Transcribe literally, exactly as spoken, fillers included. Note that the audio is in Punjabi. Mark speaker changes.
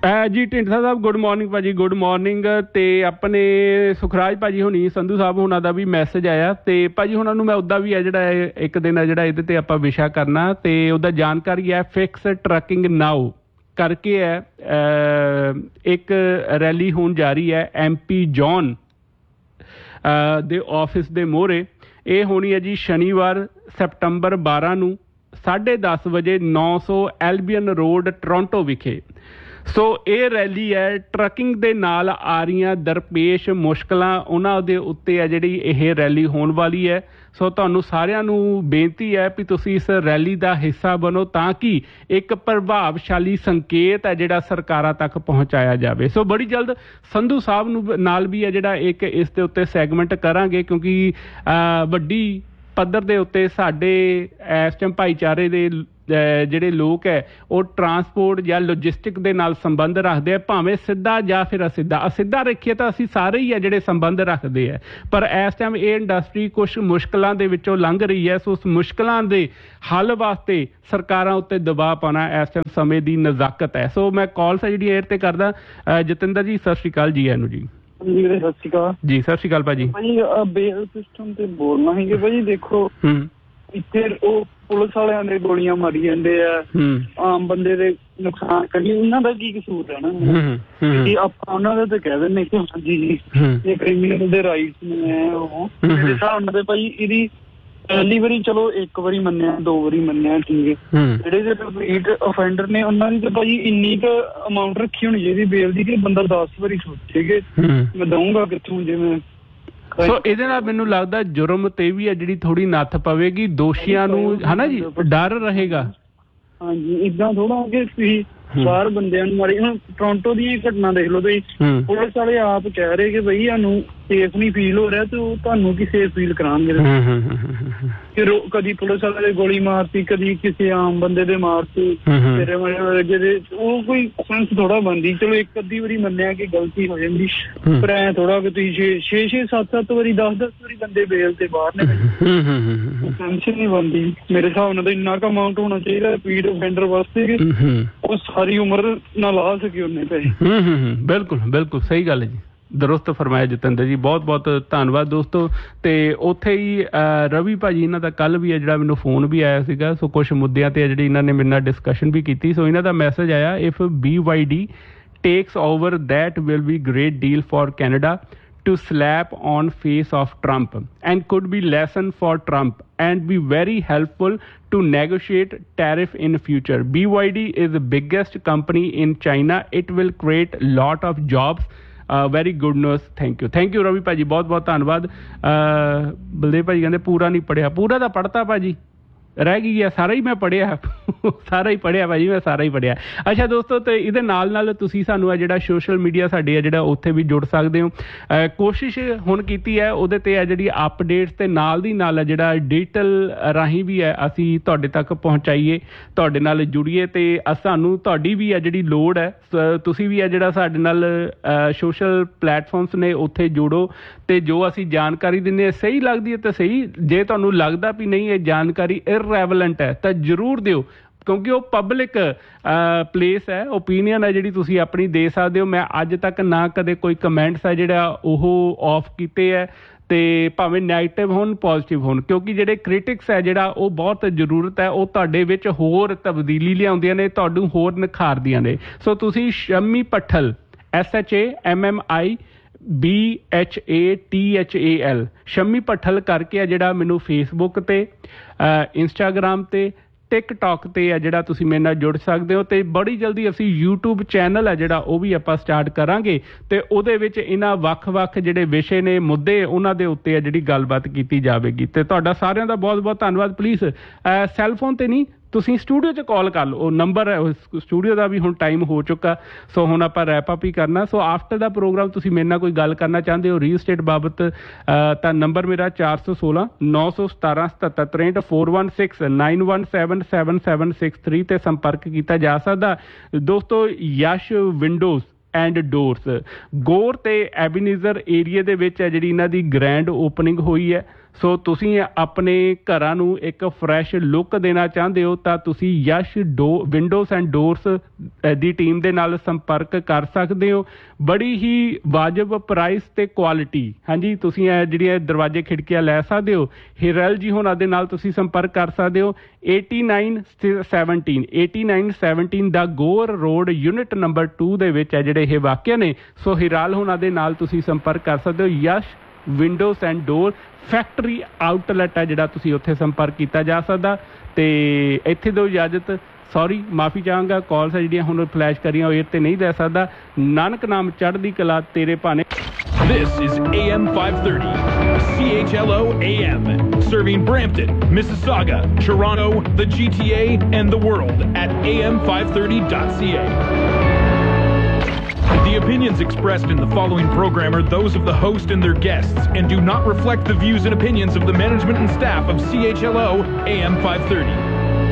Speaker 1: ਜੀ ਢਿੰਡਸਾ ਸਾਹਿਬ ਗੁੱਡ ਮੋਰਨਿੰਗ ਭਾਜੀ, ਗੁੱਡ ਮੋਰਨਿੰਗ। ਤੇ ਆਪਣੇ ਸੁਖਰਾਜ ਭਾਜੀ ਹੋਣੀ, ਸੰਧੂ ਸਾਹਿਬ ਹੁਣਾਂ ਦਾ ਵੀ ਮੈਸੇਜ ਆਇਆ ਤੇ ਭਾਜੀ ਹੁਣਾਂ ਨੂੰ ਮੈਂ ਉੱਦਾਂ ਵੀ ਹੈ ਜਿਹੜਾ ਇੱਕ ਦਿਨ ਹੈ ਜਿਹੜਾ ਇਹਦੇ ਤੇ ਆਪਾਂ ਵਿਸ਼ਾ ਕਰਨਾ ਤੇ ਉਹਦਾ ਜਾਣਕਾਰੀ ਹੈ ਫਿਕਸ ਟਰੱਕਿੰਗ ਨਾਓ ਕਰਕੇ ਹੈ। ਇੱਕ ਰੈਲੀ ਹੋਣ ਜਾ ਰਹੀ ਹੈ ਐਮ ਪੀ ਜੌਨ ਦੇ ਆਫਿਸ ਦੇ ਮੂਹਰੇ। ਇਹ ਹੋਣੀ ਹੈ ਜੀ ਸ਼ਨੀਵਾਰ ਸੈਪਟੰਬਰ ਬਾਰਾਂ ਨੂੰ ਸਾਢੇ ਦਸ ਵਜੇ ਨੌ ਸੌ ਐਲਬੀਅਨ ਰੋਡ ਟੋਰਾਂਟੋ ਵਿਖੇ। ਸੋ ਇਹ ਰੈਲੀ ਹੈ ਟਰੱਕਿੰਗ ਦੇ ਨਾਲ ਆ ਰਹੀਆਂ ਦਰਪੇਸ਼ ਮੁਸ਼ਕਲਾਂ ਉਹਨਾਂ ਦੇ ਉੱਤੇ ਹੈ ਜਿਹੜੀ ਇਹ ਰੈਲੀ ਹੋਣ ਵਾਲੀ ਹੈ। ਸੋ ਤੁਹਾਨੂੰ ਸਾਰਿਆਂ ਨੂੰ ਬੇਨਤੀ ਹੈ ਵੀ ਤੁਸੀਂ ਇਸ ਰੈਲੀ ਦਾ ਹਿੱਸਾ ਬਣੋ ਤਾਂ ਕਿ ਇੱਕ ਪ੍ਰਭਾਵਸ਼ਾਲੀ ਸੰਕੇਤ ਹੈ ਜਿਹੜਾ ਸਰਕਾਰਾਂ ਤੱਕ ਪਹੁੰਚਾਇਆ ਜਾਵੇ। ਸੋ ਬੜੀ ਜਲਦ ਸੰਧੂ ਸਾਹਿਬ ਨੂੰ ਨਾਲ ਵੀ ਹੈ ਜਿਹੜਾ ਇੱਕ ਇਸ ਦੇ ਉੱਤੇ ਸੈਗਮੈਂਟ ਕਰਾਂਗੇ ਕਿਉਂਕਿ ਵੱਡੀ ਪੱਧਰ ਦੇ ਉੱਤੇ ਸਾਡੇ ਇਸ ਟਾਈਮ ਭਾਈਚਾਰੇ ਦੇ ਜਿਹੜੇ ਲੋਕ ਹੈ ਉਹ ਟਰਾਂਸਪੋਰਟ ਜਾਂ ਲੋਜਿਸਟਿਕ ਦੇ ਨਾਲ ਸੰਬੰਧ ਰੱਖਦੇ ਆ, ਭਾਵੇਂ ਸਿੱਧਾ ਜਾਂ ਫਿਰ ਅਸਿੱਧਾ। ਅਸਿੱਧਾ ਰੱਖੀਏ ਤਾਂ ਅਸੀਂ ਸਾਰੇ ਹੀ ਆ ਜਿਹੜੇ ਸੰਬੰਧ ਰੱਖਦੇ ਆ, ਪਰ ਇਸ ਟਾਈਮ ਇਹ ਇੰਡਸਟਰੀ ਕੁਛ ਮੁਸ਼ਕਲਾਂ ਦੇ ਵਿੱਚੋਂ ਲੰਘ ਰਹੀ ਹੈ। ਸੋ ਉਸ ਮੁਸ਼ਕਲਾਂ ਦੇ ਹੱਲ ਵਾਸਤੇ ਸਰਕਾਰਾਂ ਉੱਤੇ ਦਬਾਅ ਪਾਉਣਾ ਇਸ ਟਾਈਮ ਸਮੇਂ ਦੀ ਨਜ਼ਾਕਤ ਹੈ। ਸੋ ਮੈਂ ਕਾਲਸ ਜਿਹੜੀ ਏਅਰ ਤੇ ਕਰਦਾ। ਜਤਿੰਦਰ ਜੀ ਸਤਿ ਸ਼੍ਰੀ ਅਕਾਲ ਜੀ। ਇਹਨੂੰ ਜੀ
Speaker 2: ਜੀ ਸਤਿ ਸ਼੍ਰੀ ਅਕਾਲ ਜੀ। ਸਤਿ
Speaker 1: ਸ਼੍ਰੀ ਅਕਾਲ ਭਾਜੀ।
Speaker 2: ਭਾਜੀ ਬੇਲ ਸਿਸਟਮ ਤੇ ਬੋਲਣਾ ਸੀਗਾ ਭਾਜੀ। ਦੇਖੋ ਇੱਥੇ ਉਹ ਪੁਲਿਸ ਵਾਲਿਆਂ ਦੇ ਗੋਲੀਆਂ ਮਾਰੀ ਜਾਂਦੇ ਆ, ਆਮ ਬੰਦੇ ਦੇ ਨੁਕਸਾਨ ਕਰੀ, ਉਹਨਾਂ ਦਾ ਕੀ ਕਸੂਰ ਹੈ ਨਾ ਕਿ ਆਪਾਂ ਉਹਨਾਂ ਦਾ ਤਾਂ ਕਹਿ ਦਿੰਦੇ ਕਿ ਹਾਂਜੀ ਜੀ ਇਹ ਕ੍ਰਿਮੀਨਲ ਦੇ ਰਾਈਟਸ ਨੇ। ਉਹ ਮੇਰੇ ਹਿਸਾਬ ਨਾਲ ਭਾਈ ਇਹਦੀ ਪਹਿਲੀ ਵਾਰੀ ਚਲੋ ਇੱਕ ਵਾਰੀ ਮੰਨਿਆ, ਦੋ ਵਾਰੀ ਮੰਨਿਆ, ਠੀਕ ਹੈ। ਜਿਹੜੇ ਜਿਹੜੇ ਰਿਪੀਟ ਅਫੈਂਡਰ ਨੇ ਉਹਨਾਂ ਦੀ ਤਾਂ ਭਾਈ ਇੰਨੀ ਕੁ ਅਮਾਊਂਟ ਰੱਖੀ ਹੋਣੀ ਚਾਹੀਦੀ ਬੇਲ ਦੀ ਕਿ ਬੰਦਾ ਦਸ ਵਾਰੀ ਸੋਚੇ ਕਿ ਮੈਂ ਦਊਂਗਾ ਕਿੱਥੋਂ। ਜਿਵੇਂ
Speaker 1: ਸੋ ਇਹਦੇ ਨਾਲ ਮੈਨੂੰ ਲੱਗਦਾ ਜੁਰਮ ਤੇ ਵੀ ਹੈ ਜਿਹੜੀ ਥੋੜੀ ਨੱਥ ਪਵੇਗੀ, ਦੋਸ਼ੀਆਂ ਨੂੰ ਹਨਾ ਜੀ ਡਰ ਰਹੇਗਾ।
Speaker 2: ਹਾਂਜੀ ਏਦਾਂ ਥੋੜਾ ਕਿ ਤੁਸੀਂ ਬਾਹਰ ਬੰਦਿਆਂ ਨੂੰ ਮਾਰੀ। ਹੁਣ ਟੋਰਾਂਟੋ ਦੀਆਂ ਘਟਨਾ ਦੇਖ ਲਓ ਤੁਸੀਂ, ਪੁਲਿਸ ਵਾਲੇ ਆਪ ਕਹਿ ਰਹੇ ਕਿ ਬਈ ਸਾਨੂੰ ਸੇਫ ਨਹੀਂ ਫੀਲ ਹੋ ਰਿਹਾ ਤੇ ਉਹ ਤੁਹਾਨੂੰ ਕੀ ਸੇਫ ਫੀਲ ਕਰਾਉਣਗੇ। ਕਦੀ ਪੁਲਿਸ ਵਾਲੇ ਦੇ ਗੋਲੀ ਮਾਰਤੀ, ਕਦੀ ਕਿਸੇ ਆਮ ਬੰਦੇ ਦੇ ਮਾਰਤੀ, ਮੇਰੇ ਜਿਹਦੇ ਉਹ ਕੋਈ ਸੈਂਸ ਥੋੜਾ ਬਣਦੀ। ਚਲੋ ਇੱਕ ਅੱਧੀ ਵਾਰੀ ਮੰਨਿਆ ਕਿ ਗਲਤੀ ਹੋ ਜਾਂਦੀ, ਪਰ ਐ ਥੋੜਾ ਕਿ ਤੁਸੀਂ ਛੇ ਛੇ ਛੇ ਸੱਤ ਸੱਤ ਵਾਰੀ ਦਸ ਦਸ ਵਾਰੀ ਬੰਦੇ ਬੇਲ ਤੇ ਬਾਹਰ ਨੇ, ਟੈਨਸ਼ਨ ਨਹੀਂ ਬਣਦੀ। ਮੇਰੇ ਹਿਸਾਬ ਨਾਲ ਤਾਂ ਇੰਨਾ ਕੁ ਅਮਾਊਂਟ ਹੋਣਾ ਚਾਹੀਦਾ ਰਿਪੀਟ ਅਫੈਂਡਰ ਵਾਸਤੇ ਕਿ ਉਹ ਸਾਰੀ ਉਮਰ ਨਾ ਲਾ ਸਕੇ ਉਹਨੇ ਪੈਸੇ।
Speaker 1: ਬਿਲਕੁਲ ਬਿਲਕੁਲ ਸਹੀ ਗੱਲ ਹੈ ਜੀ, ਦਰੁਸਤ ਫਰਮਾਇਆ ਜਤਿੰਦਰ ਜੀ, ਬਹੁਤ ਬਹੁਤ ਧੰਨਵਾਦ ਦੋਸਤੋ। ਤੇ ਉੱਥੇ ਹੀ ਰਵੀ ਭਾਜੀ ਇਹਨਾਂ ਦਾ ਕੱਲ ਵੀ ਹੈ ਜਿਹੜਾ ਮੈਨੂੰ ਫੋਨ ਵੀ ਆਇਆ ਸੀਗਾ। ਸੋ ਕੁਛ ਮੁੱਦਿਆਂ ਤੇ ਜਿਹੜੀ ਇਹਨਾਂ ਨੇ ਮੇਰੇ ਨਾਲ ਡਿਸਕਸ਼ਨ ਵੀ ਕੀਤੀ। ਸੋ ਇਹਨਾਂ ਦਾ ਮੈਸੇਜ ਆਇਆ, if B Y D takes over that will be great deal for Canada to slap on face of Trump and could be lesson for Trump and be very helpful to negotiate tariff in future. B Y D is the biggest company in China. It will create lot of jobs. Very good news. Thank you thank you Ravi ਭਾਜੀ, ਬਹੁਤ ਬਹੁਤ ਧੰਨਵਾਦ। ਬਲਦੇਵ ਭਾਜੀ ਕਹਿੰਦੇ ਪੂਰਾ ਨਹੀਂ ਪੜ੍ਹਿਆ, ਪੂਰਾ ਤਾਂ ਪੜ੍ਹਤਾ ਭਾਜੀ, ਰਹਿ ਗਈ ਹੈ ਸਾਰਾ ਹੀ ਮੈਂ ਪੜ੍ਹਿਆ, ਸਾਰਾ ਹੀ ਪੜ੍ਹਿਆ ਭਾਜੀ ਮੈਂ, ਸਾਰਾ ਹੀ ਪੜ੍ਹਿਆ। ਅੱਛਾ ਦੋਸਤੋ, ਤੇ ਇਹਦੇ ਨਾਲ ਨਾਲ ਤੁਸੀਂ ਸਾਨੂੰ ਆ ਜਿਹੜਾ ਸੋਸ਼ਲ ਮੀਡੀਆ ਸਾਡੇ ਆ ਜਿਹੜਾ ਉੱਥੇ ਵੀ ਜੁੜ ਸਕਦੇ ਹੋ। ਕੋਸ਼ਿਸ਼ ਹੁਣ ਕੀਤੀ ਹੈ ਉਹਦੇ ਤੇ ਆ ਜਿਹੜੀ ਅਪਡੇਟਸ ਤੇ ਨਾਲ ਦੀ ਨਾਲ ਜਿਹੜਾ ਡਿਜੀਟਲ ਰਾਹੀਂ ਵੀ ਹੈ ਅਸੀਂ ਤੁਹਾਡੇ ਤੱਕ ਪਹੁੰਚਾਈਏ, ਤੁਹਾਡੇ ਨਾਲ ਜੁੜੀਏ। ਤੇ ਸਾਨੂੰ ਤੁਹਾਡੀ ਵੀ ਆ ਜਿਹੜੀ ਲੋੜ ਹੈ, ਤੁਸੀਂ ਵੀ ਆ ਜਿਹੜਾ ਸਾਡੇ ਨਾਲ ਸੋਸ਼ਲ ਪਲੇਟਫਾਰਮਸ ਨੇ ਉੱਥੇ ਜੁੜੋ ਤੇ ਜੋ ਅਸੀਂ ਜਾਣਕਾਰੀ ਦਿੰਦੇ ਹਾਂ ਸਹੀ ਲੱਗਦੀ ਹੈ ਤਾਂ ਸਹੀ, ਜੇ ਤੁਹਾਨੂੰ ਲੱਗਦਾ ਵੀ ਨਹੀਂ ਇਹ ਜਾਣਕਾਰੀ ਇਰਰੈਲੇਵੈਂਟ ਹੈ ਤਾਂ ਜ਼ਰੂਰ ਦਿਓ, ਕਿਉਂਕਿ ਉਹ ਪਬਲਿਕ ਪਲੇਸ ਹੈ, ਓਪੀਨੀਅਨ ਹੈ ਜਿਹੜੀ ਤੁਸੀਂ ਆਪਣੀ ਦੇ ਸਕਦੇ ਹੋ। ਮੈਂ ਅੱਜ ਤੱਕ ਨਾ ਕਦੇ ਕੋਈ ਕਮੈਂਟਸ ਹੈ ਜਿਹੜਾ ਉਹ ਆਫ ਕੀਤੇ ਹੈ, ਤੇ ਭਾਵੇਂ ਨੈਗੇਟਿਵ ਹੋਣ ਪੋਜ਼ੀਟਿਵ ਹੋਣ, ਕਿਉਂਕਿ ਜਿਹੜੇ ਕ੍ਰਿਟਿਕਸ ਹੈ ਜਿਹੜਾ ਉਹ ਬਹੁਤ ਜ਼ਰੂਰਤ ਹੈ, ਉਹ ਤੁਹਾਡੇ ਵਿੱਚ ਹੋਰ ਤਬਦੀਲੀ ਲਿਆਉਂਦੀਆਂ ਨੇ, ਤੁਹਾਨੂੰ ਹੋਰ ਨਿਖਾਰਦੀਆਂ ਨੇ। ਸੋ ਤੁਸੀਂ Shammi ਪੱਠਲ S H A M M I B H A T H A L Shammi ਪੱਠਲ ਕਰਕੇ ਆ ਜਿਹੜਾ ਮੈਨੂੰ ਫੇਸਬੁੱਕ ਤੇ, ਇੰਸਟਾਗ੍ਰਾਮ ਤੇ, ਟਿਕਟੋਕ ਤੇ ਆ ਜਿਹੜਾ ਤੁਸੀਂ ਮੇਰੇ ਨਾਲ ਜੁੜ ਸਕਦੇ ਹੋ। ਤੇ ਬੜੀ ਜਲਦੀ ਅਸੀਂ ਯੂਟਿਊਬ ਚੈਨਲ ਹੈ ਜਿਹੜਾ ਉਹ ਵੀ ਆਪਾਂ ਸਟਾਰਟ ਕਰਾਂਗੇ ਤੇ ਉਹਦੇ ਵਿੱਚ ਇਹਨਾਂ ਵੱਖ-ਵੱਖ ਜਿਹੜੇ ਵਿਸ਼ੇ ਨੇ, ਮੁੱਦੇ, ਉਹਨਾਂ ਦੇ ਉੱਤੇ ਆ ਜਿਹੜੀ ਗੱਲਬਾਤ ਕੀਤੀ ਜਾਵੇਗੀ। ਤੇ ਤੁਹਾਡਾ ਸਾਰਿਆਂ ਦਾ ਬਹੁਤ ਬਹੁਤ ਧੰਨਵਾਦ। ਪਲੀਜ਼ ਸੈੱਲਫੋਨ ਤੇ ਨਹੀਂ, ਤੁਸੀਂ ਸਟੂਡੀਓ 'ਚ ਕਾਲ ਕਰ ਲਓ, ਉਹ ਨੰਬਰ ਹੈ ਸਟੂਡੀਓ ਦਾ ਵੀ ਹੁਣ ਟਾਈਮ ਹੋ ਚੁੱਕਾ। ਸੋ ਹੁਣ ਆਪਾਂ ਰੈਪ ਅਪ ਹੀ ਕਰਨਾ। ਸੋ ਆਫਟਰ ਦਾ ਪ੍ਰੋਗਰਾਮ ਤੁਸੀਂ ਮੇਰੇ ਨਾਲ ਕੋਈ ਗੱਲ ਕਰਨਾ ਚਾਹੁੰਦੇ ਹੋ ਰੀਅਲ ਸਟੇਟ ਬਾਬਤ ਤਾਂ ਨੰਬਰ ਮੇਰਾ ਚਾਰ ਸੌ ਸੋਲਾਂ ਨੌ ਸੌ ਸਤਾਰਾਂ ਸਤੱਤਰ ਤਰੇਂਹਠ four one six nine one seven seven seven six three 'ਤੇ ਸੰਪਰਕ ਕੀਤਾ ਜਾ ਸਕਦਾ। ਦੋਸਤੋ, ਯਸ਼ ਵਿੰਡੋਜ਼ ਐਂਡ ਡੋਰਸ ਗੌਰ ਤੇ ਐਬੀਨੇਜ਼ਰ ਏਰੀਏ ਦੇ ਵਿੱਚ ਹੈ ਜਿਹੜੀ ਇਹਨਾਂ ਦੀ ਗ੍ਰੈਂਡ ਓਪਨਿੰਗ ਹੋਈ ਹੈ। ਸੋ ਤੁਸੀਂ ਆਪਣੇ ਘਰਾਂ ਨੂੰ ਇੱਕ ਫਰੈਸ਼ ਲੁੱਕ ਦੇਣਾ ਚਾਹੁੰਦੇ ਹੋ ਤਾਂ ਤੁਸੀਂ ਯਸ਼ ਡੋ windows and doors the team ਦੇ ਨਾਲ ਸੰਪਰਕ ਕਰ ਸਕਦੇ ਹੋ। ਬੜੀ ਹੀ ਵਾਜਬ ਪ੍ਰਾਈਸ ਤੇ ਕੁਆਲਿਟੀ, ਹਾਂਜੀ ਤੁਸੀਂ ਇਹ ਜਿਹੜੀਆਂ ਦਰਵਾਜ਼ੇ ਖਿੜਕੀਆਂ ਲੈ ਸਕਦੇ ਹੋ। ਹਿਰਲ ਜੀ ਹੋਣਾ ਦੇ ਨਾਲ ਤੁਸੀਂ ਸੰਪਰਕ ਕਰ ਸਕਦੇ ਹੋ। Eighty nine seventeen eighty nine seventeen ਦਾ ਗੋਰ ਰੋਡ ਯੂਨਿਟ ਨੰਬਰ ਟੂ ਦੇ ਵਿੱਚ ਹੈ ਜਿਹੜੇ ਇਹ ਵਾਕਿਆ ਨੇ। ਸੋ ਹਿਰਾਲ ਹੋਣਾ ਦੇ ਨਾਲ ਤੁਸੀਂ ਸੰਪਰਕ ਕਰ ਸਕਦੇ ਹੋ। Yash windows and door factory outlet ਹੈ ਜਿਹੜਾ, ਤੁਸੀਂ ਉੱਥੇ ਸੰਪਰਕ ਕੀਤਾ ਜਾ ਸਕਦਾ। ਤੇ ਇੱਥੇ ਦਿਓ ਇਜਾਜ਼ਤ, ਸੌਰੀ ਮਾਫੀ ਚਾਹਾਂਗਾ, ਕਾਲਸ ਜਿਹੜੀਆਂ ਹੁਣ ਫਲੈਸ਼ ਕਰੀਆਂ ਉਹ ਇਹ ਤੇ ਨਹੀਂ ਲੈ ਸਕਦਾ। ਨਾਨਕ ਨਾਮ ਚੜ੍ਹਦੀ ਕਲਾ ਤੇਰੇ ਭਾਣੇ।
Speaker 3: This is A M five thirty, C H L O A M, serving Brampton, Mississauga, Toronto, the G T A, and the world at A M five thirty dot C A. The opinions expressed in the following program are those of the host and their guests and do not reflect the views and opinions of the management and staff of C H L O A M five thirty.